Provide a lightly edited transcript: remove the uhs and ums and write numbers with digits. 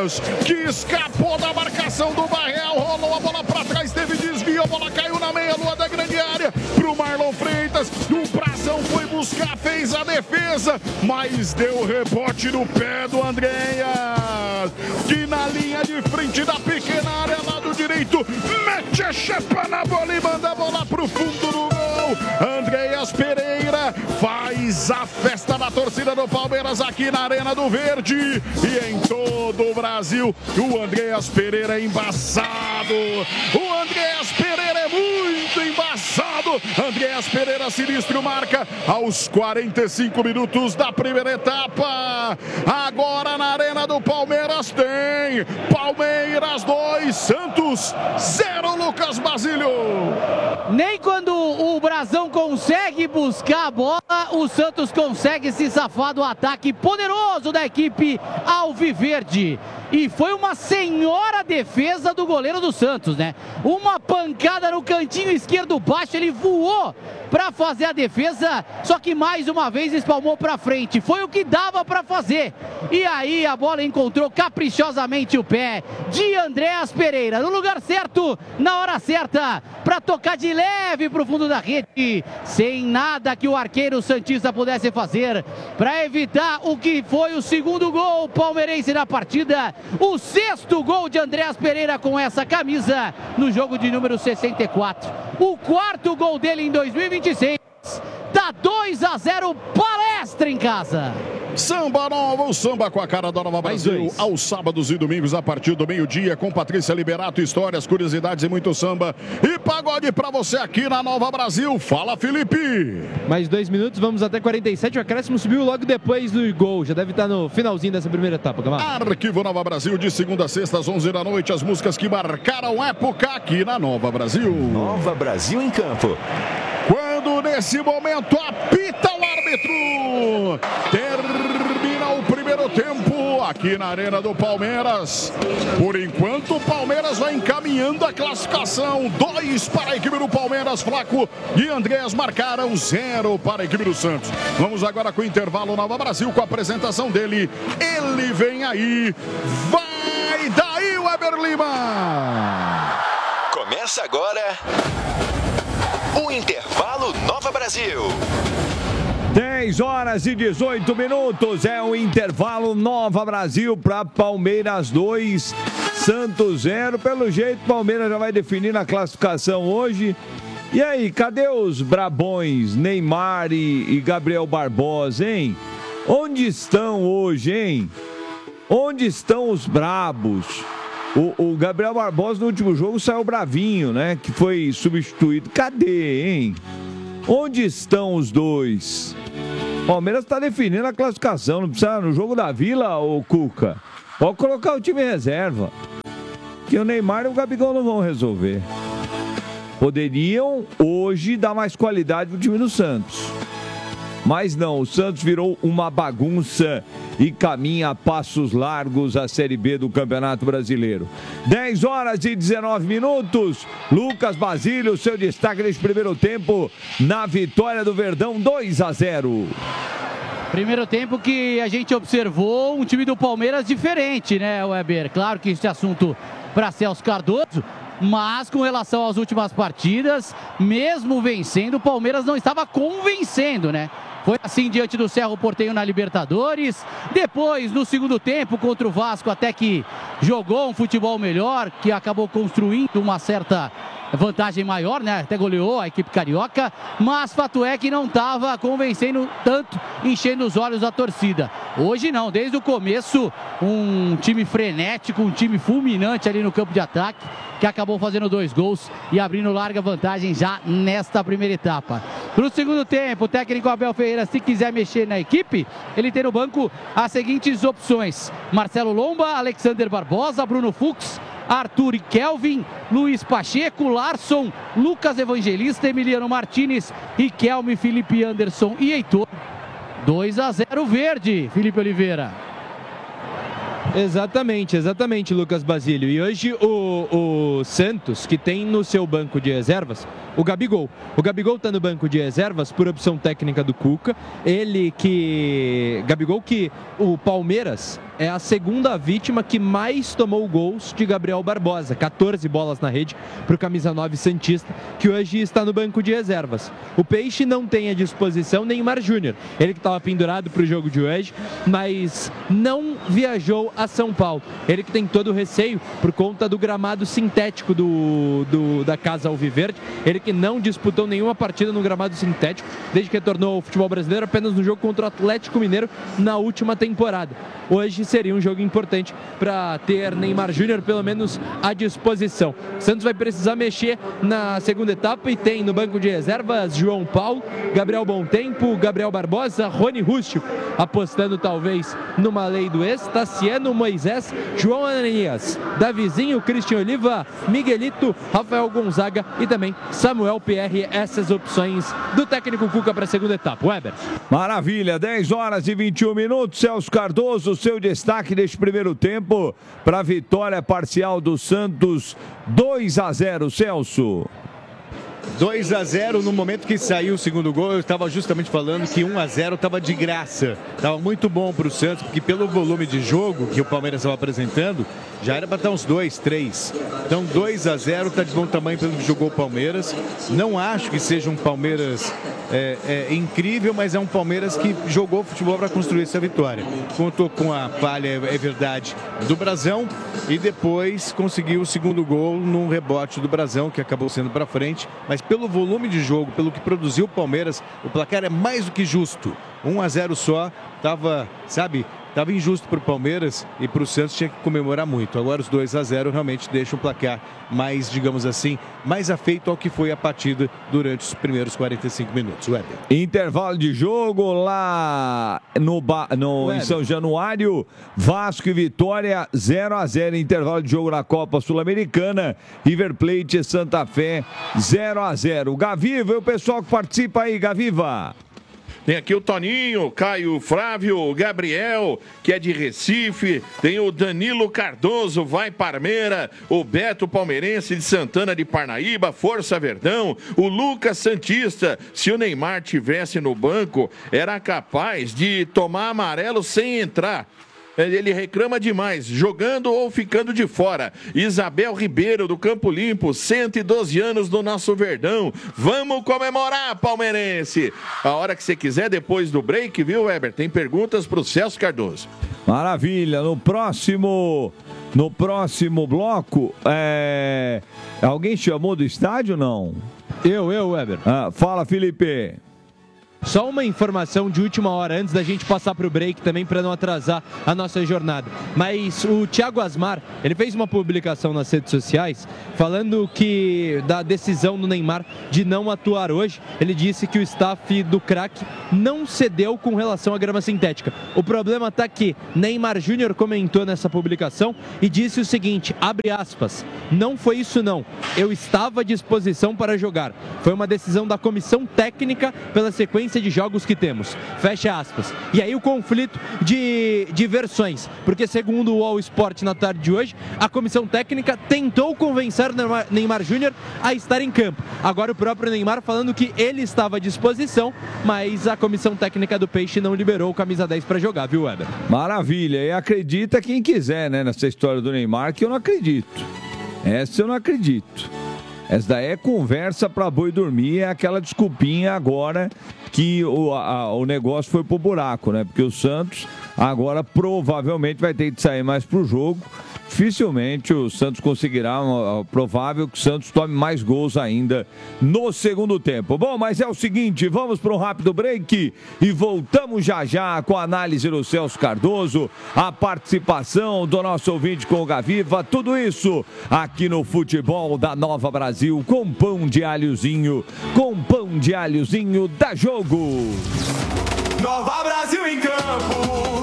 Palmeiras, que escapou da marcação do Barrel, rolou a bola para trás, teve desvio, a bola caiu na meia-lua da grande área pro Marlon Freitas, o Brazão foi buscar, fez a defesa, mas deu rebote no pé do Andréas, que na linha de frente da pequena área, lado direito, mete a chapa na bola e manda a bola pro fundo do gol. Andréas Pereira faz a festa da torcida do Palmeiras aqui na Arena do Verde e em todo o Brasil. O Andréas Pereira é embaçado, o Andréas Pereira é muito embaçado. Andréas Pereira sinistro marca aos 45 minutos da primeira etapa. Agora na Arena do Palmeiras tem Palmeiras 2, Santos 0, Lucas Basílio. Nem quando o Brazão consegue buscar a bola, o Santos consegue se safar do ataque poderoso da equipe alviverde. E foi uma senhora defesa do goleiro do Santos, né? Uma pancada no cantinho esquerdo baixo, ele voou para fazer a defesa, só que mais uma vez espalmou para frente. Foi o que dava para fazer. E aí a bola encontrou caprichosamente o pé de Andréas Pereira, no lugar certo, na hora certa, para tocar de leve para o fundo da rede, sem nada que o arqueiro santista pudesse fazer para evitar o que foi o segundo gol palmeirense da partida, o sexto gol de Andréas Pereira com essa camisa no jogo de número 64, o quarto gol dele em 2026, dá 2-0, Palestra em casa. Samba Nova, o samba com a cara da Nova Brasil, aos sábados e domingos a partir do meio-dia, com Patrícia Liberato, histórias, curiosidades e muito samba e pagode pra você aqui na Nova Brasil. Fala, Felipe! Mais 2 minutos, vamos até 47, o acréscimo subiu logo depois do gol, já deve estar no finalzinho dessa primeira etapa, Camargo. Arquivo Nova Brasil, de segunda a sexta às 11 da noite, as músicas que marcaram época aqui na Nova Brasil. Nova Brasil em campo. Quando nesse momento apita o árbitro, termina o primeiro tempo aqui na Arena do Palmeiras. Por enquanto o Palmeiras vai encaminhando a classificação, 2 para a equipe do Palmeiras, Flaco e Andréas marcaram 0 para a equipe do Santos. Vamos agora com o intervalo Nova Brasil, com a apresentação dele, ele vem aí, vai daí o Weber Lima. Começa agora o Intervalo Nova Brasil. 10 horas e 18 minutos, é o Intervalo Nova Brasil para Palmeiras 2, Santos 0. Pelo jeito, Palmeiras já vai definir na classificação hoje. E aí, cadê os brabões Neymar e Gabriel Barbosa, hein? Onde estão hoje, hein? Onde estão os brabos? O Gabriel Barbosa no último jogo saiu bravinho, né? Que foi substituído. Cadê, hein? Onde estão os dois? Palmeiras está definindo a classificação. Não precisa no jogo da Vila, ô Cuca. Pode colocar o time em reserva. Que o Neymar e o Gabigol não vão resolver. Poderiam hoje dar mais qualidade pro time do Santos. Mas não, o Santos virou uma bagunça e caminha a passos largos a Série B do Campeonato Brasileiro. 10 horas e 19 minutos. Lucas Basílio, seu destaque neste primeiro tempo na vitória do Verdão, 2-0. Primeiro tempo que a gente observou um time do Palmeiras diferente, né, Weber? Claro que esse assunto para Celso Cardoso, mas com relação às últimas partidas, mesmo vencendo, o Palmeiras não estava convencendo, né? Foi assim diante do Cerro Porteño na Libertadores. Depois, no segundo tempo, contra o Vasco, até que jogou um futebol melhor, que acabou construindo uma certa vantagem maior, né? Até goleou a equipe carioca, mas fato é que não estava convencendo tanto, enchendo os olhos da torcida. Hoje não, desde o começo, um time frenético, um time fulminante ali no campo de ataque, que acabou fazendo 2 gols e abrindo larga vantagem já nesta primeira etapa. No segundo tempo, o técnico Abel Ferreira, se quiser mexer na equipe, ele tem no banco as seguintes opções: Marcelo Lomba, Alexander Barbosa, Bruno Fux, Arthur e Kelvin, Luiz Pacheco, Larson, Lucas Evangelista, Emiliano Martinez, Riquelme, Felipe Anderson e Heitor. 2-0 verde, Felipe Oliveira. Exatamente, Lucas Basílio. E hoje o Santos, que tem no seu banco de reservas o Gabigol. O Gabigol está no banco de reservas por opção técnica do Cuca. Gabigol que o Palmeiras é a segunda vítima que mais tomou gols de Gabriel Barbosa. 14 bolas na rede para o camisa 9 santista, que hoje está no banco de reservas. O Peixe não tem à disposição Neymar Júnior. Ele que estava pendurado para o jogo de hoje, mas não viajou a São Paulo. Ele que tem todo o receio por conta do gramado sintético da Casa Alviverde. Ele que não disputou nenhuma partida no gramado sintético desde que retornou ao futebol brasileiro, apenas no jogo contra o Atlético Mineiro na última temporada. Hoje seria um jogo importante para ter Neymar Júnior pelo menos à disposição. O Santos vai precisar mexer na segunda etapa e tem no banco de reservas João Paulo, Gabriel Bontempo, Gabriel Barbosa, Rony Rústico, apostando talvez numa lei do ex, Tassiano, Moisés, João Ananias, Davizinho, Cristian Oliva, Miguelito, Rafael Gonzaga e também Samuel Pierre. Essas opções do técnico Cuca para a segunda etapa. Weber. Maravilha, 10 horas e 21 minutos. Celso Cardoso, seu destaque deste primeiro tempo para a vitória parcial do Santos, 2-0, Celso. 2-0 no momento que saiu o segundo gol. Eu estava justamente falando que 1-0 estava de graça. Estava muito bom para o Santos, porque pelo volume de jogo que o Palmeiras estava apresentando, já era para estar uns 2, 3. Então 2-0 está de bom tamanho pelo que jogou o Palmeiras. Não acho que seja um Palmeiras incrível, mas é um Palmeiras que jogou futebol para construir essa vitória. Contou com a falha, é verdade, do Brasão, e depois conseguiu o segundo gol num rebote do Brasão, que acabou sendo para frente. Mas pelo volume de jogo, pelo que produziu o Palmeiras, o placar é mais do que justo. 1-0 só, estava injusto para o Palmeiras, e para o Santos tinha que comemorar muito. Agora os 2-0 realmente deixam o placar mais, digamos assim, mais afeito ao que foi a partida durante os primeiros 45 minutos. Weber. Intervalo de jogo lá em São Januário, Vasco e Vitória 0-0. Intervalo de jogo na Copa Sul-Americana, River Plate e Santa Fé 0-0. Gaviva e o pessoal que participa aí, Gaviva. Tem aqui o Toninho, Caio Flávio, o Gabriel, que é de Recife. Tem o Danilo Cardoso, vai Parmeira. O Beto Palmeirense de Santana de Parnaíba, Força Verdão. O Lucas Santista, se o Neymar tivesse no banco, era capaz de tomar amarelo sem entrar. Ele reclama demais, jogando ou ficando de fora. Isabel Ribeiro, do Campo Limpo, 112 anos do nosso Verdão. Vamos comemorar, palmeirense. A hora que você quiser, depois do break, viu, Weber? Tem perguntas para o Celso Cardoso. Maravilha. No próximo bloco, alguém chamou do estádio ou não? Eu, Weber. Fala, Felipe. Só uma informação de última hora, antes da gente passar para o break também, para não atrasar a nossa jornada. Mas o Thiago Asmar, ele fez uma publicação nas redes sociais falando que da decisão do Neymar de não atuar hoje. Ele disse que o staff do craque não cedeu com relação à grama sintética. O problema está que Neymar Júnior comentou nessa publicação e disse o seguinte, abre aspas, não foi isso não, eu estava à disposição para jogar. Foi uma decisão da comissão técnica pela sequência de jogos que temos, fecha aspas. E aí o conflito de versões, porque segundo o All Sport na tarde de hoje, a comissão técnica tentou convencer Neymar Júnior a estar em campo. Agora o próprio Neymar falando que ele estava à disposição, mas a comissão técnica do Peixe não liberou o camisa 10 para jogar, viu, Weber? Maravilha, e acredita quem quiser, né, nessa história do Neymar, que eu não acredito. Essa eu não acredito. Essa daí é conversa para boi dormir, é aquela desculpinha agora que o negócio foi pro buraco, né? Porque o Santos agora provavelmente vai ter que sair mais pro jogo. Dificilmente o Santos conseguirá, provável que o Santos tome mais gols ainda no segundo tempo. Bom, mas é o seguinte, vamos para um rápido break e voltamos já com a análise do Celso Cardoso, a participação do nosso ouvinte com o Gaviva, tudo isso aqui no Futebol da Nova Brasil, com pão de alhozinho da Jogo. Nova Brasil em campo.